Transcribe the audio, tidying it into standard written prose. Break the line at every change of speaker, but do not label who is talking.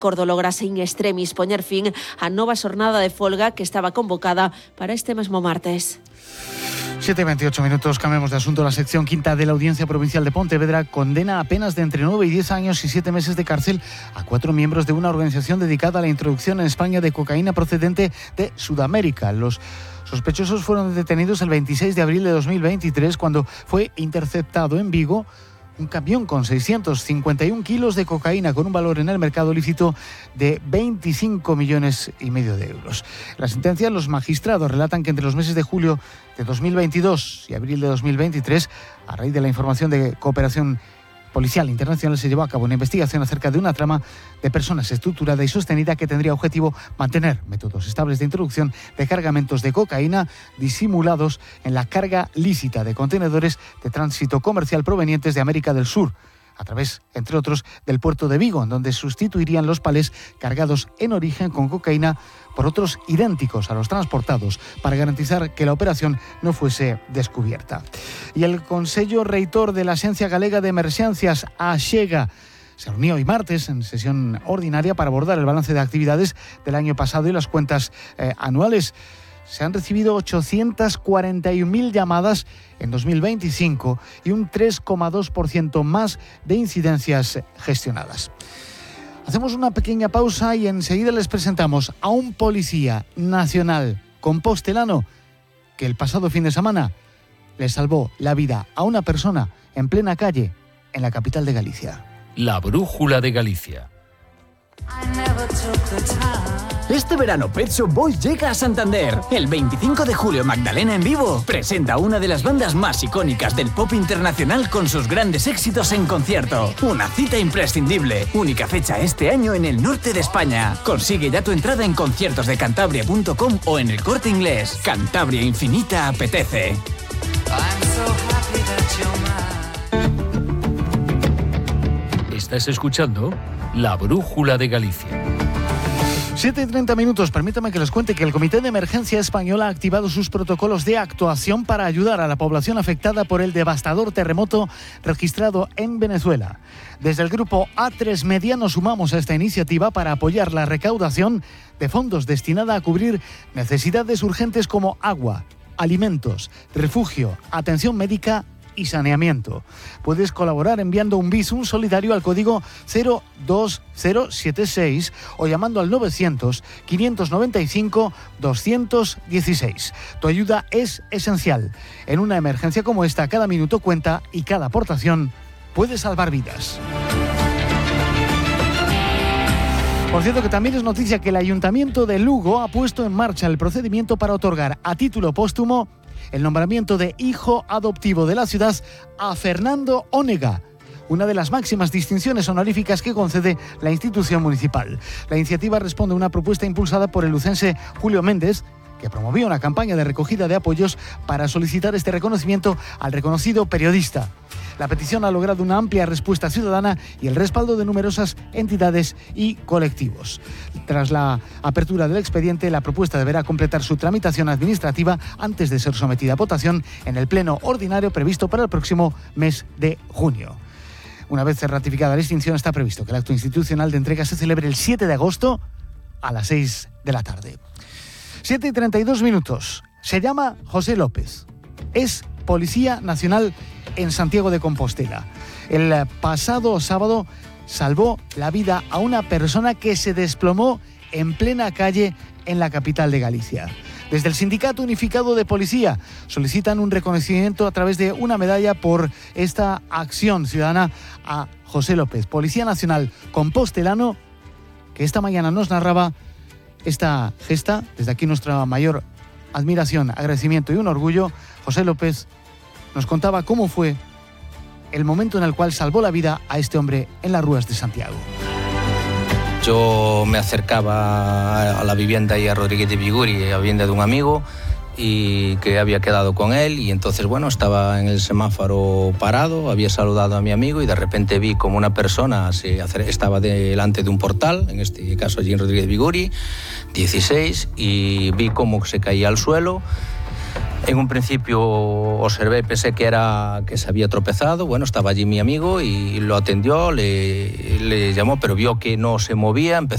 Cordo lograse in extremis poñer fin á nova xornada de folga que estaba convocada para este mesmo martes.
7:28 minutos, cambiamos de asunto. La sección quinta de la Audiencia Provincial de Pontevedra condena a penas de entre 9 y 10 años y 7 meses de cárcel a 4 miembros de una organización dedicada a la introducción en España de cocaína procedente de Sudamérica. Los sospechosos fueron detenidos el 26 de abril de 2023 cuando fue interceptado en Vigo un camión con 651 kilos de cocaína con un valor en el mercado lícito de 25,5 millones de euros. En la sentencia, los magistrados relatan que entre los meses de julio de 2022 y abril de 2023, a raíz de la información de cooperación policial internacional, se llevó a cabo una investigación acerca de una trama de personas estructurada y sostenida que tendría objetivo mantener métodos estables de introducción de cargamentos de cocaína disimulados en la carga lícita de contenedores de tránsito comercial provenientes de América del Sur, a través, entre otros, del puerto de Vigo, en donde sustituirían los palés cargados en origen con cocaína por otros idénticos a los transportados, para garantizar que la operación no fuese descubierta. Y el Consello Reitor de la Axencia Galega de Emerxencias, AXEGA, se reunió hoy martes en sesión ordinaria para abordar el balance de actividades del año pasado y las cuentas anuales. Se han recibido 841.000 llamadas en 2025 y un 3,2% más de incidencias gestionadas. Hacemos una pequeña pausa y enseguida les presentamos a un policía nacional compostelano que el pasado fin de semana le salvó la vida a una persona en plena calle en la capital de Galicia.
La Brújula de Galicia.
Este verano Pet Shop Boys llega a Santander. El 25 de julio Magdalena en Vivo presenta una de las bandas más icónicas del pop internacional con sus grandes éxitos en concierto. Una cita imprescindible. Única fecha este año en el norte de España. Consigue ya tu entrada en conciertosdecantabria.com o en el Corte Inglés. Cantabria Infinita apetece.
Estás escuchando La Brújula de Galicia.
7:30 minutos. Permítame que les cuente que el Comité de Emergencia Español ha activado sus protocolos de actuación para ayudar a la población afectada por el devastador terremoto registrado en Venezuela. Desde el grupo A3 Media nos sumamos a esta iniciativa para apoyar la recaudación de fondos destinada a cubrir necesidades urgentes como agua, alimentos, refugio, atención médica y saneamiento. Puedes colaborar enviando un Bizum solidario al código 02076 o llamando al 900-595-216. Tu ayuda es esencial. En una emergencia como esta, cada minuto cuenta y cada aportación puede salvar vidas. Por cierto, que también es noticia que el Ayuntamiento de Lugo ha puesto en marcha el procedimiento para otorgar a título póstumo el nombramiento de hijo adoptivo de la ciudad a Fernando Ónega, una de las máximas distinciones honoríficas que concede la institución municipal. La iniciativa responde a una propuesta impulsada por el lucense Julio Méndez, que promovió una campaña de recogida de apoyos para solicitar este reconocimiento al reconocido periodista. La petición ha logrado una amplia respuesta ciudadana y el respaldo de numerosas entidades y colectivos. Tras la apertura del expediente, la propuesta deberá completar su tramitación administrativa antes de ser sometida a votación en el pleno ordinario previsto para el próximo mes de junio. Una vez ratificada la distinción, está previsto que el acto institucional de entrega se celebre el 7 de agosto a las 6 de la tarde. 7:32 minutos. Se llama José López. Es Policía Nacional en Santiago de Compostela. El pasado sábado salvó la vida a una persona que se desplomó en plena calle en la capital de Galicia. Desde el Sindicato Unificado de Policía solicitan un reconocimiento a través de una medalla por esta acción ciudadana a José López, Policía Nacional compostelano, que esta mañana nos narraba esta gesta. Desde aquí nuestra mayor admiración, agradecimiento y un orgullo. José López nos contaba cómo fue el momento en el cual salvó la vida a este hombre en las ruas de Santiago.
Yo me acercaba a la vivienda y a Rodríguez de Biguri, a la vivienda de un amigo, y que había quedado con él, y entonces estaba en el semáforo parado, había saludado a mi amigo y de repente vi como una persona estaba delante de un portal, en este caso allí en Rodríguez de Biguri, 16, y vi cómo se caía al suelo. En un principio observé, pensé que se había tropezado. Estaba allí mi amigo y lo atendió, le llamó, pero vio que no se movía, empezó